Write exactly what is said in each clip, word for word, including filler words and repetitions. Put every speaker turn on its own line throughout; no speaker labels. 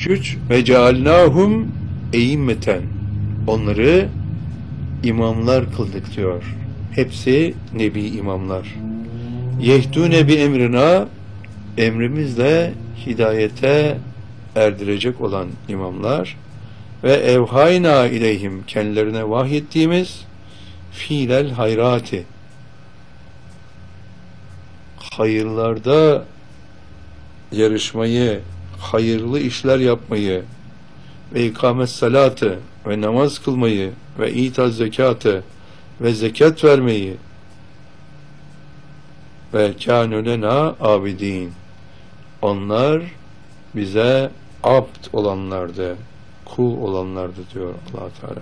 üç ve cealnahum e'immeten, onları imamlar kıldık diyor. Hepsi nebi imamlar. Yehdûne bi emrina, emrimizle hidayete erdirecek olan imamlar ve evhayna ileyhim, kendilerine vahyettiğimiz fiilel hayrati, hayırlarda yarışmayı, hayırlı işler yapmayı ve ikamet salatı ve namaz kılmayı ve itaz zekatı ve zekat vermeyi ve kânû lenâ abidin, onlar bize abd olanlardı, kul olanlardı diyor Allah Teala.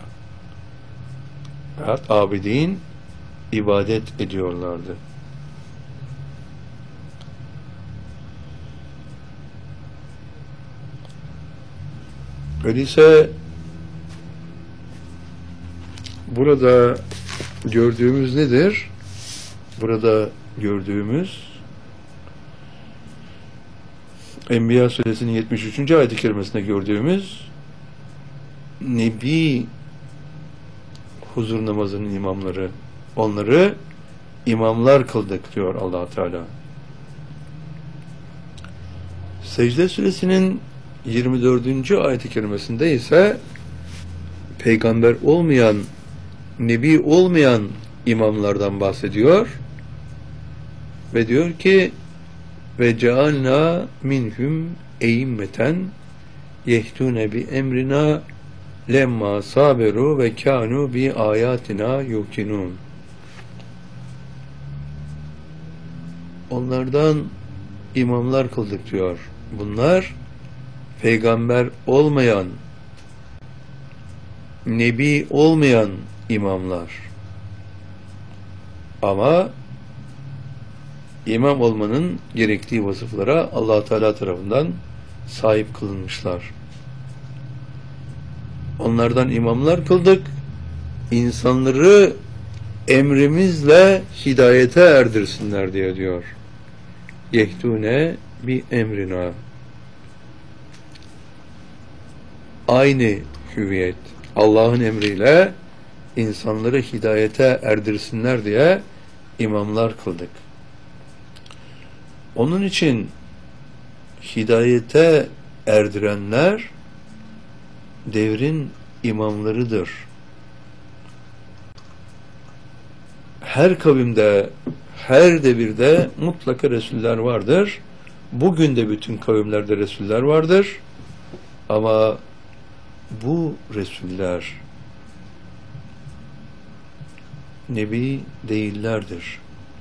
Evet, abidin, ibadet ediyorlardı. Öyleyse burada gördüğümüz nedir? Burada gördüğümüz Enbiya suresinin yetmiş üçüncü ayet-i kerimesinde gördüğümüz Nebi huzur namazının imamları, onları imamlar kıldık diyor Allah Teala. Secde suresinin yirmi dördüncü ayet-i kerimesinde ise peygamber olmayan, nebi olmayan imamlardan bahsediyor ve diyor ki ve cealna minhum e'immeten yehdûne bi emrina lemma saberu ve kânû bi ayatina yukinun. Onlardan imamlar kıldık diyor. Bunlar peygamber olmayan, nebi olmayan imamlar. Ama imam olmanın gerektiği vasıflara Allah Teala tarafından sahip kılınmışlar. Onlardan imamlar kıldık, insanları emrimizle hidayete erdirsinler diye diyor. Yehdûne bi emrina. Aynı hüviyet, Allah'ın emriyle insanları hidayete erdirsinler diye imamlar kıldık. Onun için hidayete erdirenler devrin imamlarıdır. Her kavimde, her devirde mutlaka Resuller vardır. Bugün de bütün kavimlerde Resuller vardır. Ama bu Resuller Nebi değillerdir.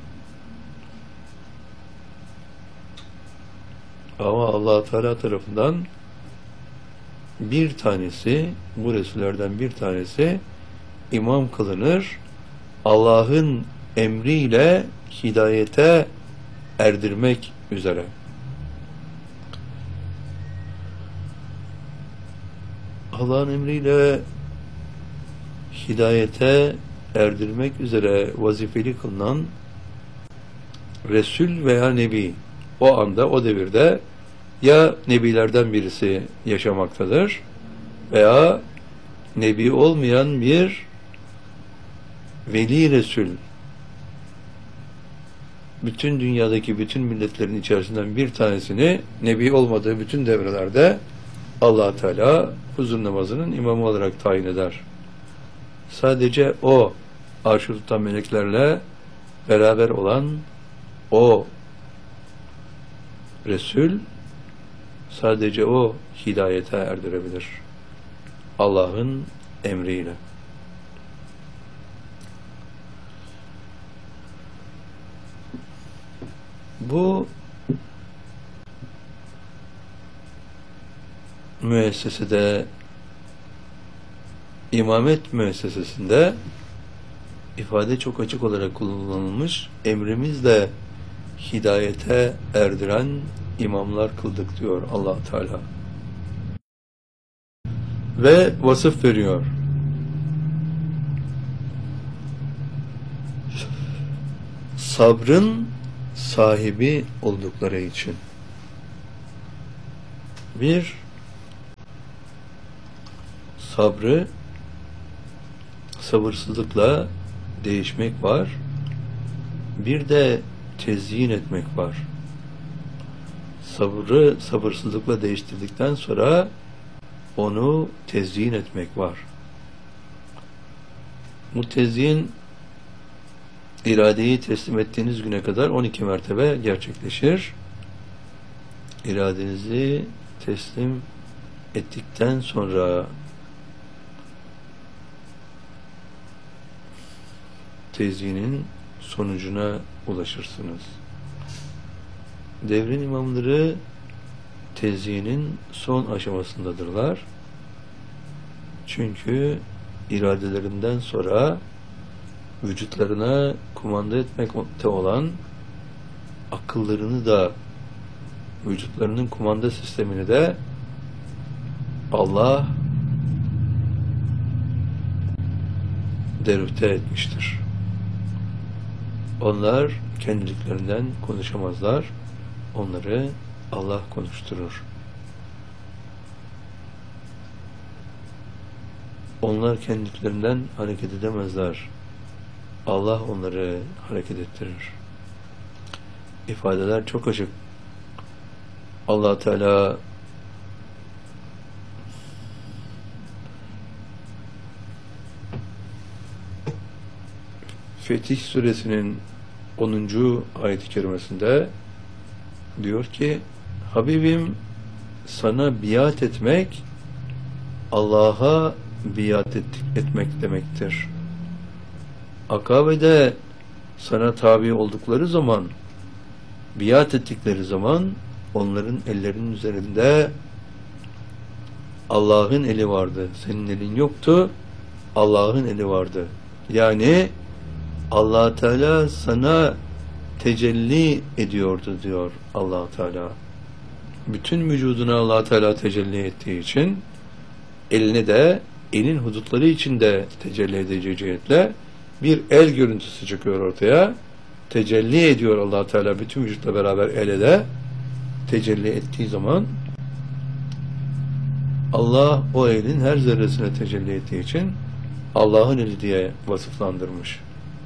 Ama Allah Teala tarafından bir tanesi, bu Resullerden bir tanesi imam kılınır, Allah'ın emriyle hidayete erdirmek üzere. Allah'ın emriyle hidayete erdirmek üzere vazifeli kılınan Resul veya Nebi o anda, o devirde ya Nebilerden birisi yaşamaktadır veya Nebi olmayan bir Veli Resul, bütün dünyadaki bütün milletlerin içerisinden bir tanesini Nebi olmadığı bütün devrelerde Allah Teala huzur namazının imamı olarak tayin eder. Sadece o arş-ı tutan meleklerle beraber olan o Resul, sadece o hidayete erdirebilir. Allah'ın emriyle. Bu müessesede, imamet müessesesinde ifade çok açık olarak kullanılmış. Emrimizle hidayete erdiren imamlar kıldık diyor Allah Teala. Ve vasıf veriyor. Sabrın sahibi oldukları için. Bir, sabrı sabırsızlıkla değişmek var. Bir de tezyin etmek var. Sabrı sabırsızlıkla değiştirdikten sonra onu tezyin etmek var. Bu tezyin iradeyi teslim ettiğiniz güne kadar on iki mertebe gerçekleşir. İradenizi teslim ettikten sonra tezyinin sonucuna ulaşırsınız. Devrin imamları tezyinin son aşamasındadırlar. Çünkü iradelerinden sonra vücutlarına kumanda etmekte olan akıllarını da, vücutlarının kumanda sistemini de Allah derüfte etmiştir. Onlar kendiliklerinden konuşamazlar. Onları Allah konuşturur. Onlar kendiliklerinden hareket edemezler. Allah onları hareket ettirir. İfadeler çok açık. Allah Teala Fetih Suresinin onuncu ayet-i kerimesinde diyor ki, Habibim, sana biat etmek Allah'a biat ettik, etmek demektir. Akabe'de sana tabi oldukları zaman, biat ettikleri zaman onların ellerinin üzerinde Allah'ın eli vardı. Senin elin yoktu. Allah'ın eli vardı. Yani Allah Teala sana tecelli ediyordu diyor Allah Teala. Bütün vücuduna Allah Teala tecelli ettiği için eline de elin hudutları içinde tecelli edeceği cihetle bir el görüntüsü çıkıyor ortaya. Tecelli ediyor Allah Teala bütün vücutla beraber ele de tecelli ettiği zaman Allah o elin her zerresine tecelli ettiği için Allah'ın eli diye vasıflandırmış.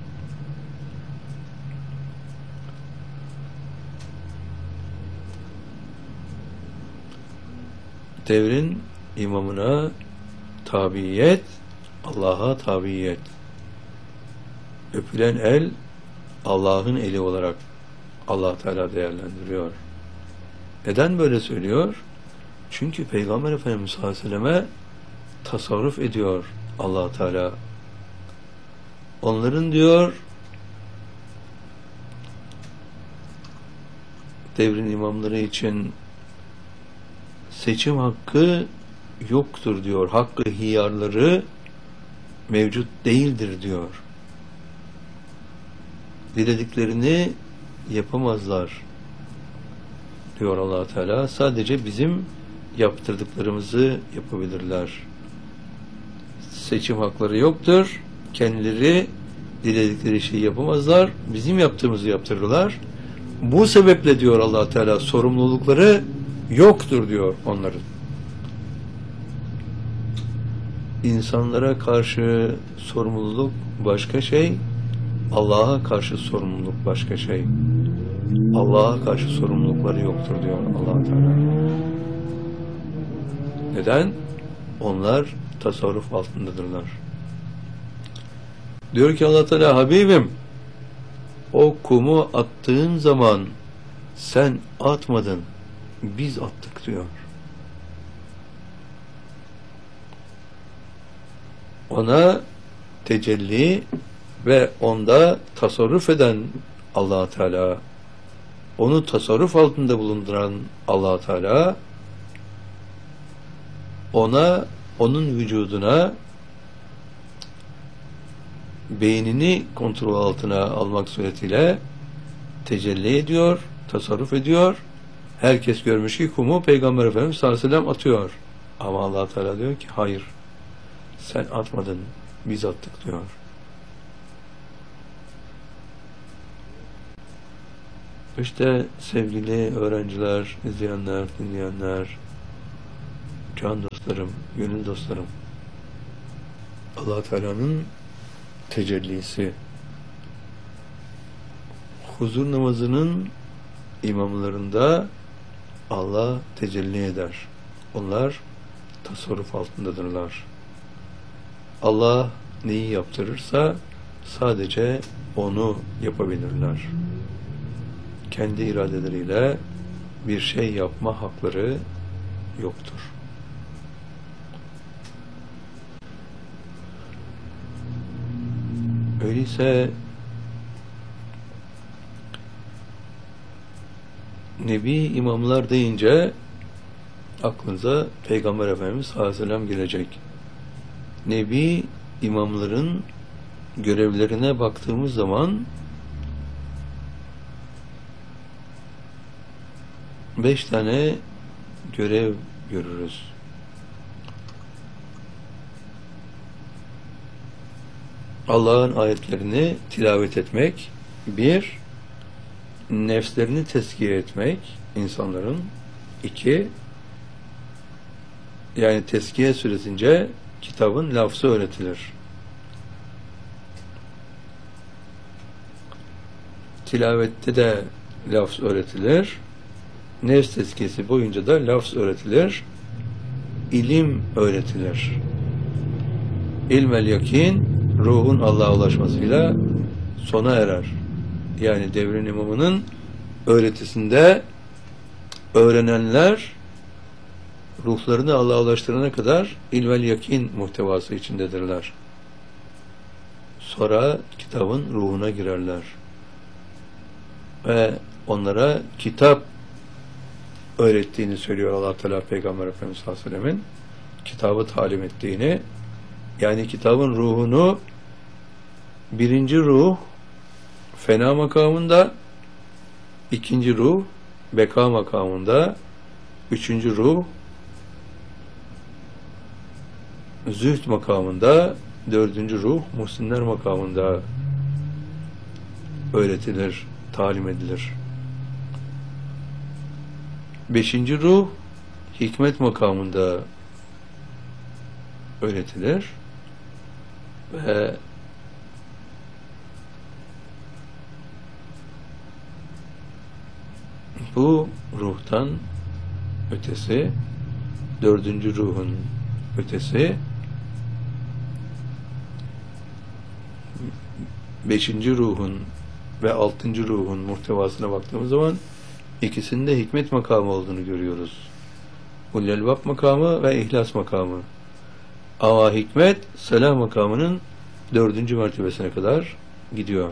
Devrin imamına tabiyet, Allah'a tabiyet. Öpülen el Allah'ın eli olarak Allah Teala değerlendiriyor. Neden böyle söylüyor? Çünkü Peygamber Efendimiz sallallahu aleyhi ve selleme tasarruf ediyor Allah Teala. Onların diyor devrin imamları için seçim hakkı yoktur diyor. Hakkı hiyarları mevcut değildir diyor. Dilediklerini yapamazlar diyor Allah Teala. Sadece bizim yaptırdıklarımızı yapabilirler. Seçim hakları yoktur. Kendileri diledikleri şeyi yapamazlar. Bizim yaptığımızı yaptırırlar. Bu sebeple diyor Allah Teala sorumlulukları yoktur diyor onların. İnsanlara karşı sorumluluk başka şey, Allah'a karşı sorumluluk başka şey. Allah'a karşı sorumlulukları yoktur diyor Allah Teala. Neden? Onlar tasarruf altındadırlar. Diyor ki Allah Teala, Habibim, o kumu attığın zaman sen atmadın, biz attık diyor. Ona tecelli ve onda tasarruf eden Allah Teala, onu tasarruf altında bulunduran Allah Teala, ona, onun vücuduna beynini kontrol altına almak suretiyle tecelli ediyor, tasarruf ediyor. Herkes görmüş ki kumu Peygamber Efendimiz sallallahu aleyhi ve sellem atıyor. Ama Allah Teala diyor ki hayır, sen atmadın, biz attık diyor. İşte sevgili öğrenciler, izleyenler, dinleyenler, can dostlarım, gönül dostlarım, Allah Teala'nın tecellisi. Huzur namazının imamlarında Allah tecelli eder. Onlar tasarruf altındadırlar. Allah neyi yaptırırsa sadece onu yapabilirler. Kendi iradeleriyle bir şey yapma hakları yoktur. Öyleyse Nebi imamlar deyince aklınıza Peygamber Efendimiz sallallahu aleyhi ve sellem gelecek. Nebi imamların görevlerine baktığımız zaman beş tane görev görürüz. Allah'ın ayetlerini tilavet etmek, bir, nefslerini tezkiye etmek insanların, iki, yani tezkiye süresince kitabın lafzı öğretilir. Tilavette de lafz öğretilir. Nefs tezkiyesi boyunca da lafz öğretilir. İlim öğretilir. İlmel yakin, ruhun Allah'a ulaşmasıyla sona erer. Yani devrin imamının öğretisinde öğrenenler ruhlarını Allah'a ulaştırana kadar ilmel yakin muhtevası içindedirler. Sonra kitabın ruhuna girerler. Ve onlara kitap öğrettiğini söylüyor Allah Teala Peygamber Efendimiz sallallahu aleyhi ve sellem'in. Kitabı talim ettiğini, yani kitabın ruhunu birinci ruh fena makamında, ikinci ruh beka makamında, üçüncü ruh zühd makamında, dördüncü ruh muhsinler makamında öğretilir, talim edilir. Beşinci ruh hikmet makamında öğretilir ve bu ruhtan ötesi, dördüncü ruhun ötesi, beşinci ruhun ve altıncı ruhun muhtevasına baktığımız zaman ikisinde hikmet makamı olduğunu görüyoruz. Ulul-Albab makamı ve ihlas makamı. Ama hikmet selah makamının dördüncü mertebesine kadar gidiyor.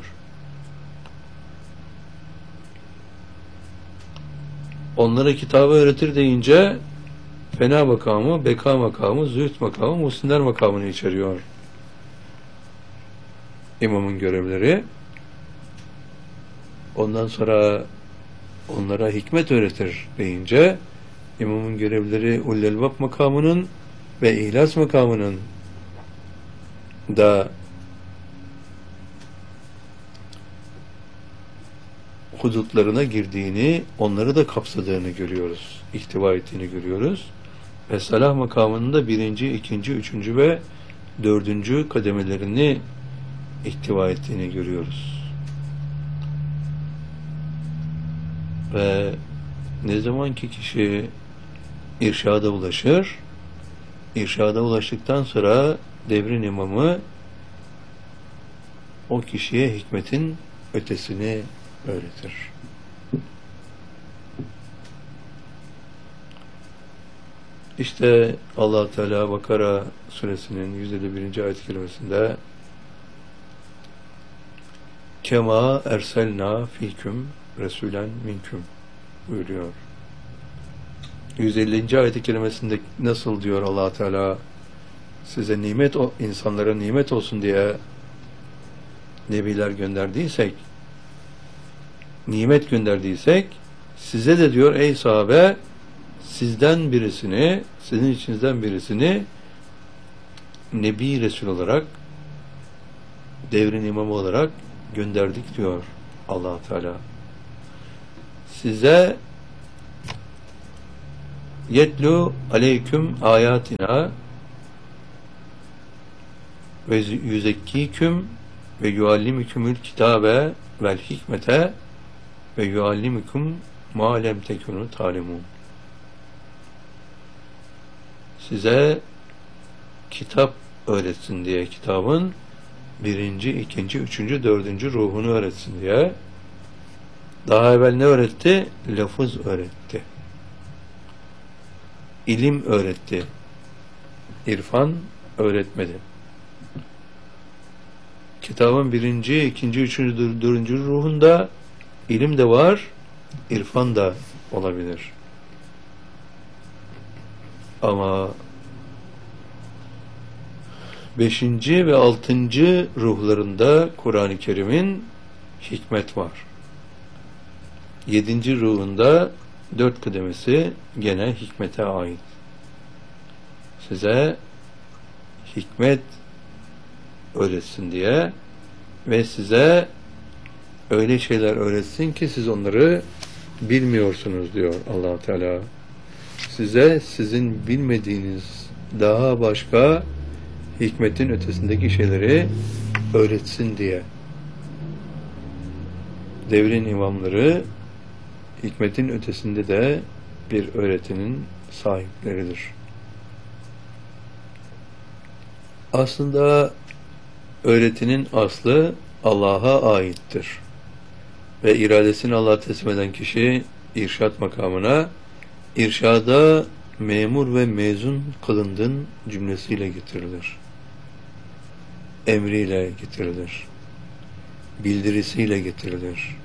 Onlara kitabı öğretir deyince fena makamı, beka makamı, zühd makamı, muhsinler makamını içeriyor. İmamın görevleri. Ondan sonra onlara hikmet öğretir deyince imamın görevleri Ulul-Albab makamının ve ihlas makamının da hudutlarına girdiğini, onları da kapsadığını görüyoruz. İhtiva ettiğini görüyoruz. Ve salah makamının da birinci, ikinci, üçüncü ve dördüncü kademelerini ihtiva ettiğini görüyoruz. Ve ne zaman ki kişi irşada ulaşır, irşada ulaştıktan sonra devrin imamı o kişiye hikmetin ötesini öğretir. İşte Allah Teala Bakara suresinin yüz elli birinci ayet-i kerimesinde Kema erselna fiküm resulen minküm buyuruyor. yüz ellinci ayet-i kerimesinde nasıl diyor Allah Teala, size nimet, o insanlara nimet olsun diye nebiler gönderdiysek, nimet gönderdiysek, size de diyor ey sahabe, sizden birisini, sizin içinizden birisini Nebi Resul olarak, devrin imamı olarak gönderdik diyor Allah Teala. Size yetlu aleyküm ayatina, ve yüzekkiküm ve yuallimükümül kitabe vel hikmete ve yuallimüküm ma lem tekunu talemun. Size kitap öğretsin diye, kitabın birinci, ikinci, üçüncü, dördüncü ruhunu öğretsin diye. Daha evvel ne öğretti? Lafız öğretti. İlim öğretti. İrfan öğretmedi. Kitabın birinci, ikinci, üçüncü, dördüncü ruhunda ilim de var, irfan da olabilir. Ama beşinci ve altıncı ruhlarında Kur'an-ı Kerim'in hikmet var. Yedinci ruhunda dört kıdemesi gene hikmete ait. Size hikmet öğretsin diye ve size öyle şeyler öğretsin ki siz onları bilmiyorsunuz diyor Allah Teala. Size sizin bilmediğiniz daha başka hikmetin ötesindeki şeyleri öğretsin diye. Devrin imamları hikmetin ötesinde de bir öğretinin sahipleridir. Aslında öğretinin aslı Allah'a aittir. Ve iradesini Allah'a teslim eden kişi irşat makamına, irşada memur ve mezun kılındın cümlesiyle getirilir. Emriyle getirilir. Bildirisiyle getirilir.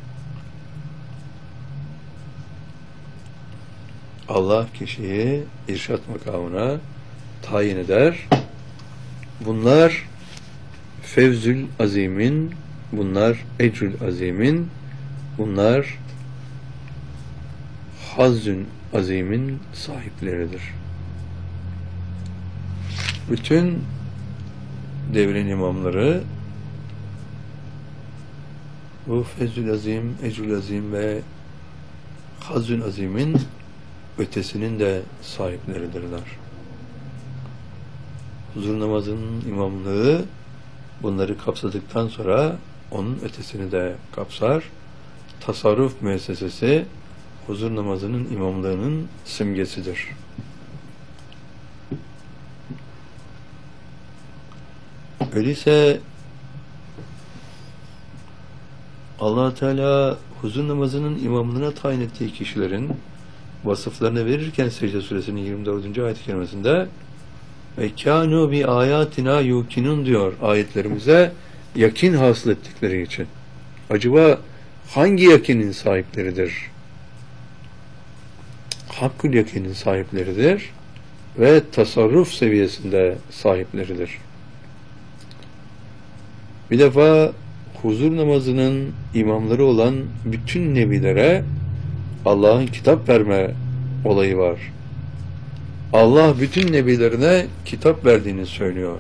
Allah kişiyi irşat makamına tayin eder. Bunlar Fevzül Azim'in, bunlar Ecrül Azim'in, bunlar Hazzün Azim'in sahipleridir. Bütün devrin imamları bu Fevzül Azim, Ecrül Azim ve Hazzün Azim'in ötesinin de sahipleridirler. Huzur namazının imamlığı bunları kapsadıktan sonra onun ötesini de kapsar. Tasarruf müessesesi huzur namazının imamlığının simgesidir. Öyleyse Allah Teala huzur namazının imamlığına tayin ettiği kişilerin vasıflarını verirken Secde Suresinin yirmi dördüncü ayet-i kerimesinde ve kânû bi âyâtinâ yukinun diyor ayetlerimize yakin hasıl ettikleri için. Acaba hangi yakinin sahipleridir? Hakkul yakinin sahipleridir ve tasarruf seviyesinde sahipleridir. Bir defa huzur namazının imamları olan bütün nebilere Allah'ın kitap verme olayı var. Allah bütün nebilerine kitap verdiğini söylüyor.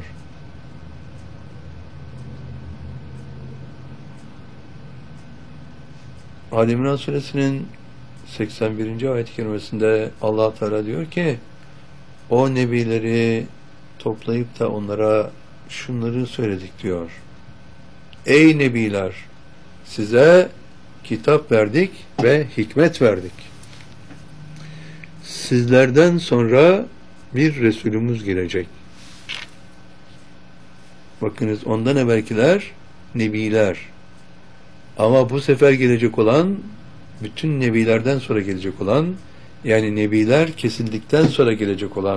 Ali İmran Suresinin seksen birinci ayet-i kerimesinde Allah Teala diyor ki o nebileri toplayıp da onlara şunları söyledik diyor. Ey nebiler! Size kitap verdik ve hikmet verdik. Sizlerden sonra bir Resulümüz gelecek. Bakınız ondan evvelkiler nebiler. Ama bu sefer gelecek olan bütün nebilerden sonra gelecek olan yani nebiler kesildikten sonra gelecek olan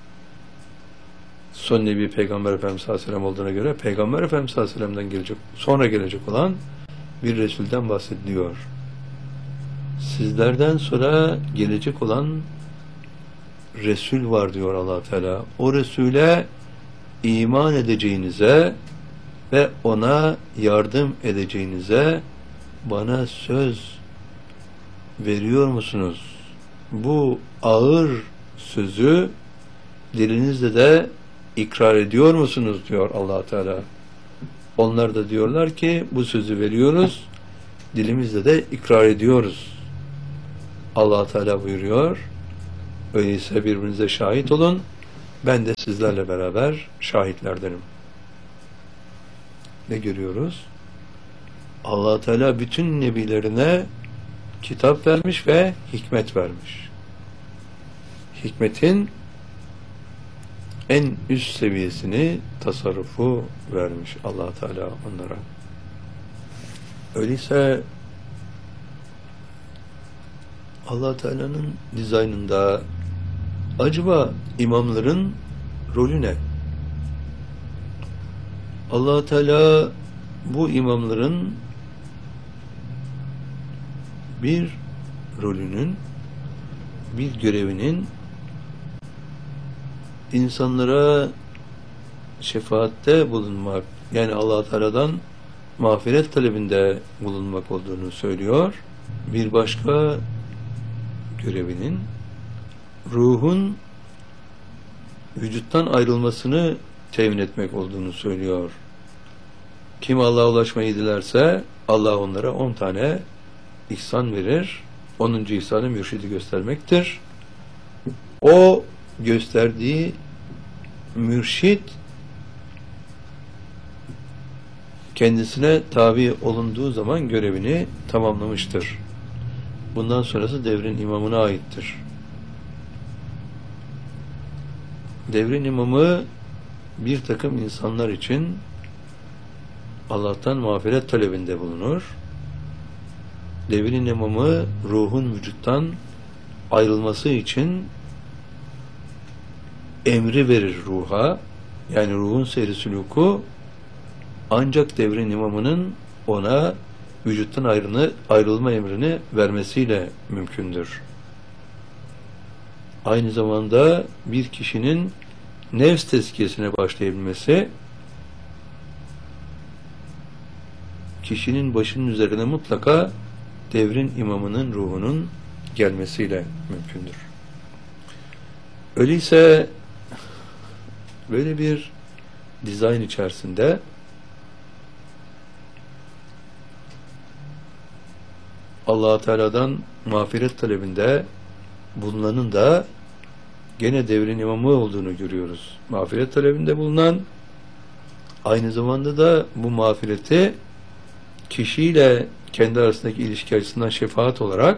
son nebi Peygamber Efendimiz sallallahu aleyhi ve sellem olduğuna göre Peygamber Efendimiz sallallahu aleyhi ve sellem'den gelecek sonra gelecek olan bir Resul'den bahsediliyor. Sizlerden sonra gelecek olan Resul var diyor Allah Teala. O Resul'e iman edeceğinize ve ona yardım edeceğinize bana söz veriyor musunuz? Bu ağır sözü dilinizle de ikrar ediyor musunuz diyor Allah Teala. Onlar da diyorlar ki bu sözü veriyoruz, dilimizle de ikrar ediyoruz. Allah Teala buyuruyor. Öyleyse birbirinize şahit olun. Ben de sizlerle beraber şahitlerdenim. ne görüyoruz? Allah Teala bütün nebilerine kitap vermiş ve hikmet vermiş. Hikmetin en üst seviyesini, tasarrufu vermiş Allah Teala onlara. Öyleyse Allah Teala'nın dizaynında acaba imamların rolü ne? Allah Teala bu imamların bir rolünün, bir görevinin insanlara şefaatte bulunmak, yani Allah Teala'dan mağfiret talebinde bulunmak olduğunu söylüyor. Bir başka görevinin ruhun vücuttan ayrılmasını temin etmek olduğunu söylüyor. Kim Allah'a ulaşmayı dilerse Allah onlara on tane ihsan verir. Onuncu ihsanı mürşidi göstermektir. O gösterdiği mürşid kendisine tabi olunduğu zaman görevini tamamlamıştır. Bundan sonrası devrin imamına aittir. Devrin imamı bir takım insanlar için Allah'tan mağfiret talebinde bulunur. Devrin imamı ruhun vücuttan ayrılması için emri verir ruha. Yani ruhun seyri sülûku ancak devrin imamının ona vücuttan ayrını, ayrılma emrini vermesiyle mümkündür. Aynı zamanda bir kişinin nefs tezkiyesine başlayabilmesi kişinin başının üzerine mutlaka devrin imamının ruhunun gelmesiyle mümkündür. Öyleyse böyle bir dizayn içerisinde Allah Teala'dan mağfiret talebinde bulunanın da gene devrin imamı olduğunu görüyoruz. Mağfiret talebinde bulunan, aynı zamanda da bu mağfireti kişiyle kendi arasındaki ilişki açısından şefaat olarak,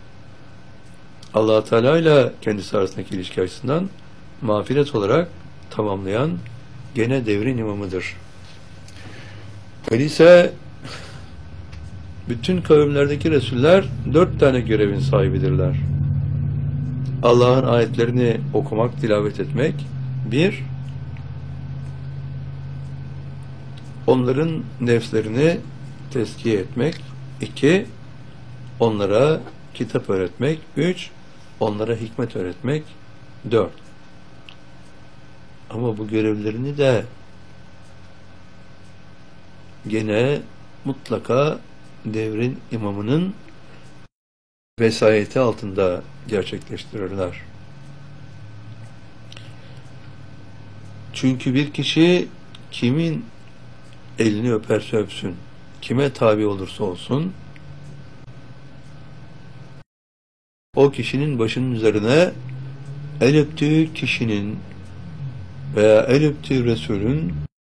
Allah Teala ile kendisi arasındaki ilişki açısından mağfiret olarak tamamlayan gene devrin imamıdır. Öyleyse bütün kavimlerdeki Resuller dört tane görevin sahibidirler. Allah'ın ayetlerini okumak, tilavet etmek. Bir, onların nefslerini tezkiye etmek. İki, onlara kitap öğretmek. Üç, onlara hikmet öğretmek. Dört. Ama bu görevlerini de gene mutlaka devrin imamının vesayeti altında gerçekleştirirler. Çünkü bir kişi kimin elini öperse öpsün, kime tabi olursa olsun, o kişinin başının üzerine el öptüğü kişinin veya el öptüğü Resulün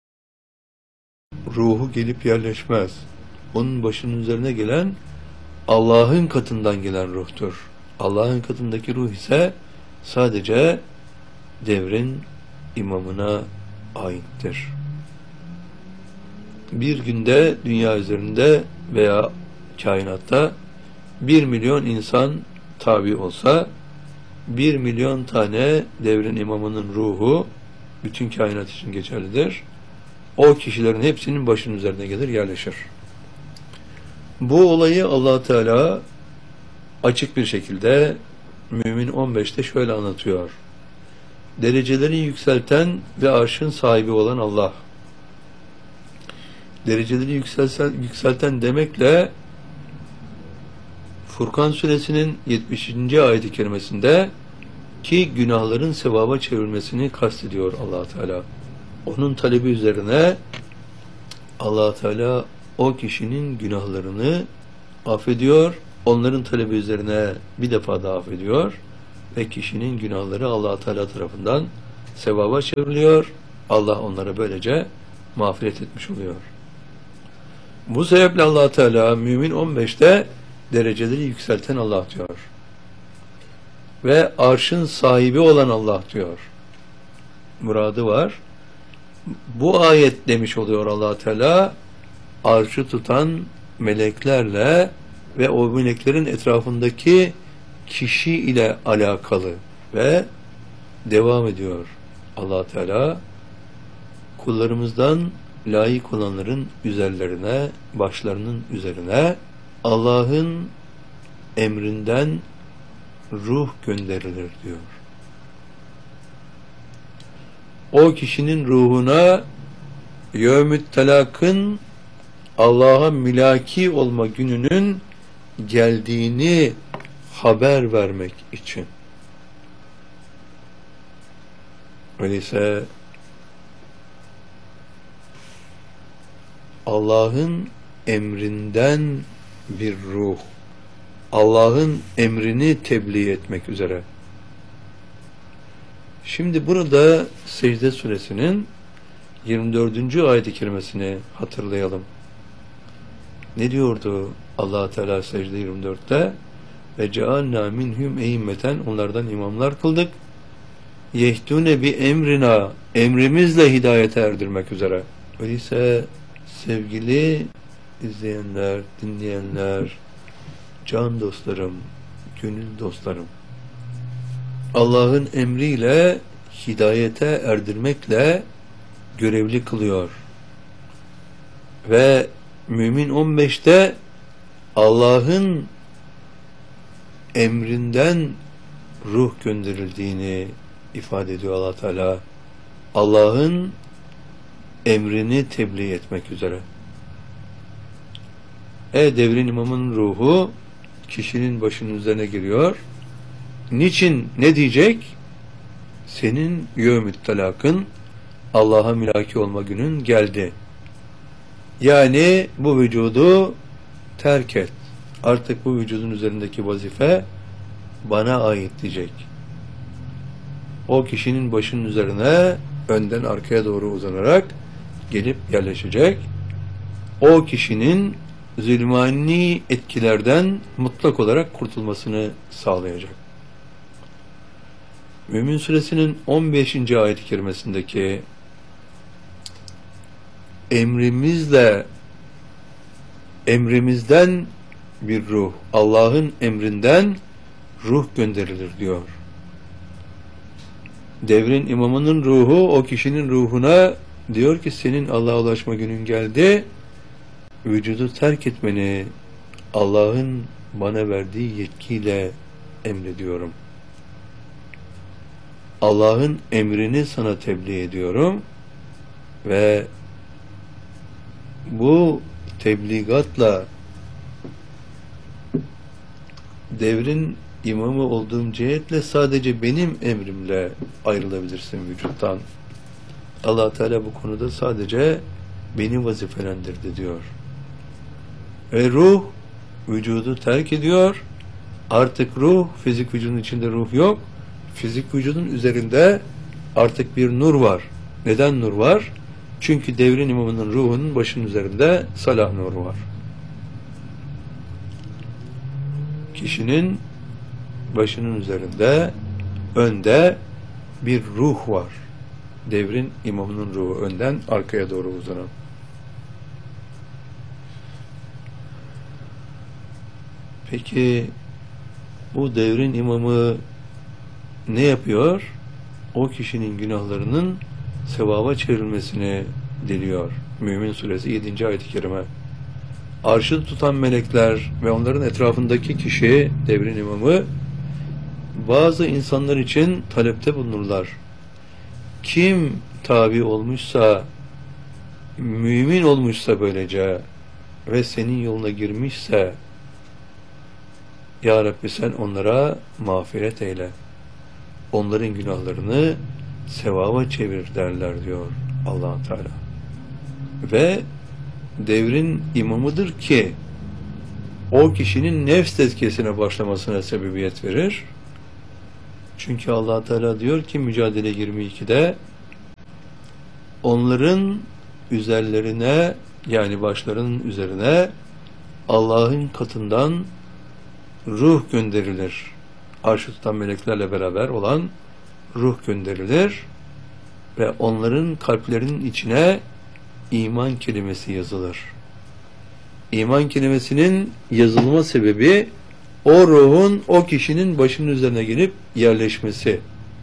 ruhu gelip yerleşmez. Onun başının üzerine gelen Allah'ın katından gelen ruhtur. Allah'ın katındaki ruh ise sadece devrin imamına aittir. Bir günde dünya üzerinde veya kainatta bir milyon insan tabi olsa, bir milyon tane devrin imamının ruhu bütün kainat için geçerlidir. O kişilerin hepsinin başının üzerine gelir, yerleşir. Bu olayı Allah Teala açık bir şekilde Mümin on beşte şöyle anlatıyor. Dereceleri yükselten ve arşın sahibi olan Allah. Dereceleri yükselten, yükselten demekle Furkan suresinin yetmişinci ayet-i kerimesinde ki günahların sevaba çevrilmesini kastediyor Allah Teala. Onun talebi üzerine Allah Teala o kişinin günahlarını affediyor. Onların talebi üzerine bir defa daha affediyor ve kişinin günahları Allah Teala tarafından sevaba çevriliyor. Allah onlara böylece mağfiret etmiş oluyor. Bu sebeple Allah Teala Mümin on beşte dereceleri yükselten Allah diyor. Ve arşın sahibi olan Allah diyor. Muradı var. Bu ayet demiş oluyor Allah Teala, arşı tutan meleklerle ve o meleklerin etrafındaki kişi ile alakalı ve devam ediyor. Allah Teala kullarımızdan layık olanların üzerlerine, başlarının üzerine Allah'ın emrinden ruh gönderilir diyor. O kişinin ruhuna yevmü't telakın, Allah'a mülaki olma gününün geldiğini haber vermek için. Öyleyse Allah'ın emrinden bir ruh, Allah'ın emrini tebliğ etmek üzere. Şimdi burada Secde Suresinin yirmi dördüncü ayet-i kerimesini hatırlayalım. Ne diyordu Allah Teala Secde yirmi dörtte? Ve cealna minhum e'immeten, onlardan imamlar kıldık. Yehdune bi emrina, emrimizle hidayete erdirmek üzere. Öyleyse sevgili izleyenler, dinleyenler, can dostlarım, gönül dostlarım, Allah'ın emriyle hidayete erdirmekle görevli kılıyor. Ve Mümin on beşte Allah'ın emrinden ruh gönderildiğini ifade ediyor Allah Teala. Allah'ın emrini tebliğ etmek üzere. E devrin imamının ruhu kişinin başının üzerine giriyor. Niçin? Ne diyecek? Senin yevmü't telakın, Allah'a mülaki olma günün geldi. Yani bu vücudu terk et. Artık bu vücudun üzerindeki vazife bana ait diyecek. O kişinin başının üzerine önden arkaya doğru uzanarak gelip yerleşecek. O kişinin zulmani etkilerden mutlak olarak kurtulmasını sağlayacak. Mümin Suresinin on beşinci ayet-i kerimesindeki emrimizle emrimizden bir ruh, Allah'ın emrinden ruh gönderilir diyor. Devrin imamının ruhu o kişinin ruhuna diyor ki senin Allah'a ulaşma günün geldi, vücudu terk etmeni Allah'ın bana verdiği yetkiyle emrediyorum. Allah'ın emrini sana tebliğ ediyorum ve bu tebligatla devrin imamı olduğum cihetle sadece benim emrimle ayrılabilirsin vücuttan. Allah Teala bu konuda sadece beni vazifelendirdi diyor. Ve ruh vücudu terk ediyor. Artık ruh, fizik vücudun içinde ruh yok. Fizik vücudun üzerinde artık bir nur var. Neden nur var? Çünkü devrin imamının ruhunun başının üzerinde salah nuru var. Kişinin başının üzerinde önde bir ruh var. Devrin imamının ruhu önden arkaya doğru uzanan. Peki bu devrin imamı ne yapıyor? O kişinin günahlarının sevaba çevrilmesini diliyor. Mümin Suresi yedinci ayet-i kerime. Arşı tutan melekler ve onların etrafındaki kişi, devrin imamı, bazı insanlar için talepte bulunurlar. Kim tabi olmuşsa, mümin olmuşsa böylece ve senin yoluna girmişse, Ya Rabbi sen onlara mağfiret eyle. Onların günahlarını sevaba çevir derler diyor Allah Teala. Ve devrin imamıdır ki o kişinin nefs tezkiyesine başlamasına sebebiyet verir. Çünkü Allah Teala diyor ki Mücadele yirmi ikide onların üzerlerine yani başlarının üzerine Allah'ın katından ruh gönderilir. Arşı tutan meleklerle beraber olan ruh gönderilir ve onların kalplerinin içine iman kelimesi yazılır. İman kelimesinin yazılma sebebi o ruhun o kişinin başının üzerine gelip yerleşmesi.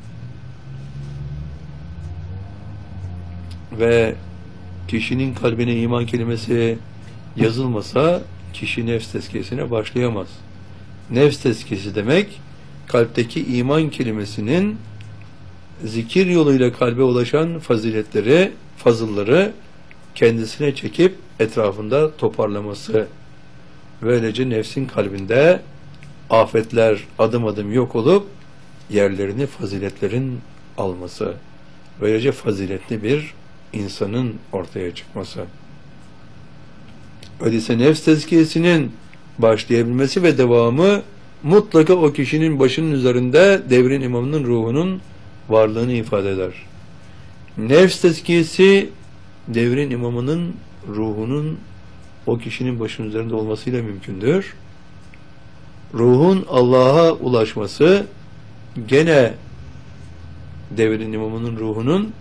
Ve kişinin kalbine iman kelimesi yazılmasa kişi nefs tezkiyesine başlayamaz. Nefs tezkiyesi demek kalpteki iman kelimesinin zikir yoluyla kalbe ulaşan faziletleri, fazılları kendisine çekip etrafında toparlaması. Böylece nefsin kalbinde afetler adım adım yok olup yerlerini faziletlerin alması. Böylece faziletli bir insanın ortaya çıkması. Öyleyse nefs tezkiyesinin başlayabilmesi ve devamı mutlaka o kişinin başının üzerinde devrin imamının ruhunun varlığını ifade eder. Nefs tezkiyesi devrin imamının ruhunun o kişinin başının üzerinde olmasıyla mümkündür. Ruhun Allah'a ulaşması gene devrin imamının ruhunun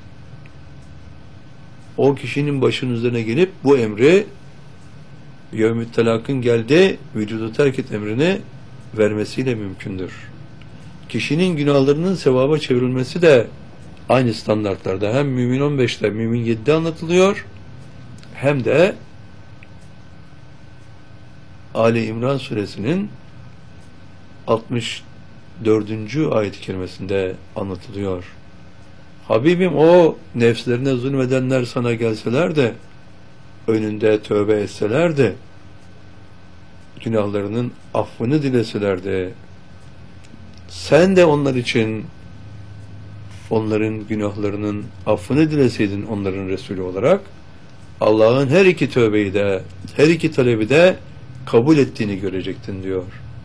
o kişinin başının üzerine gelip bu emri yevmü telakın geldi vücudu terk et emrini vermesiyle mümkündür. Kişinin günahlarının sevaba çevrilmesi de aynı standartlarda hem Mümin on beşte Mümin yedide anlatılıyor hem de Ali İmran suresinin altmış dördüncü ayet-i kerimesinde anlatılıyor. Habibim o nefslerine zulmedenler sana gelseler de önünde tövbe etseler de günahlarının affını dileseler de sen de onlar için onların günahlarının affını dileseydin onların Resulü olarak Allah'ın her iki tövbeyi de her iki talebi de kabul ettiğini görecektin diyor.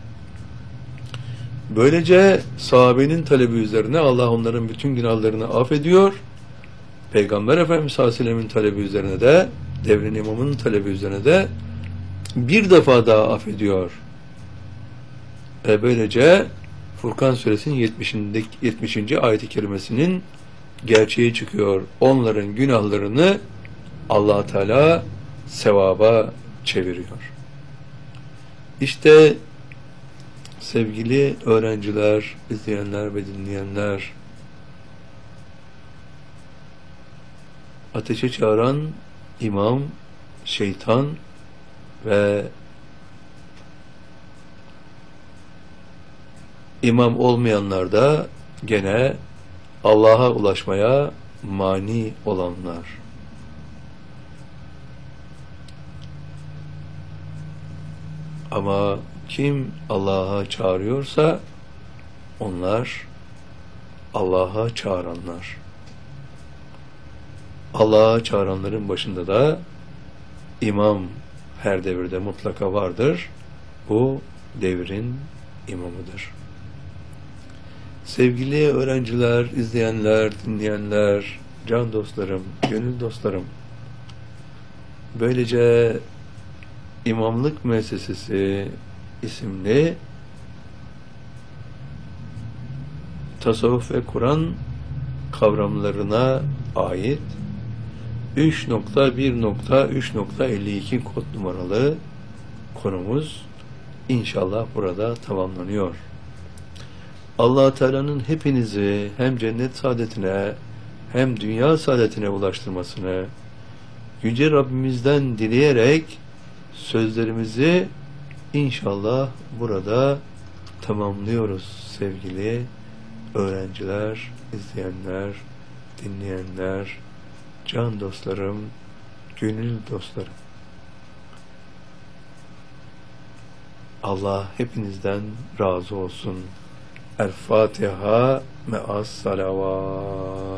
Böylece sahabenin talebi üzerine Allah onların bütün günahlarını affediyor. Peygamber Efendimiz sallallahu aleyhi ve sellem'in talebi üzerine de devrin imamının talebi üzerine de bir defa daha affediyor. E böylece Furkan suresinin yetmişinci ayet-i kerimesinin gerçeği çıkıyor. Onların günahlarını Allah Teala sevaba çeviriyor. İşte sevgili öğrenciler, izleyenler ve dinleyenler, ateşe çağıran imam, şeytan ve imam olmayanlar da gene Allah'a ulaşmaya mani olanlar. Ama kim Allah'a çağırıyorsa onlar Allah'a çağıranlar. Allah'a çağıranların başında da imam her devirde mutlaka vardır. Bu devrin imamıdır. Sevgili öğrenciler, izleyenler, dinleyenler, can dostlarım, gönül dostlarım, böylece İmamlık Müessesesi isimli tasavvuf ve Kur'an kavramlarına ait üç nokta bir nokta üç nokta elli iki kod numaralı konumuz inşallah burada tamamlanıyor. Allah Teala'nın hepinizi hem cennet saadetine hem dünya saadetine ulaştırmasını Yüce Rabbimizden dileyerek sözlerimizi inşallah burada tamamlıyoruz sevgili öğrenciler, izleyenler, dinleyenler, can dostlarım, gönül dostlarım. Allah hepinizden razı olsun. El Fatiha me'as salavat.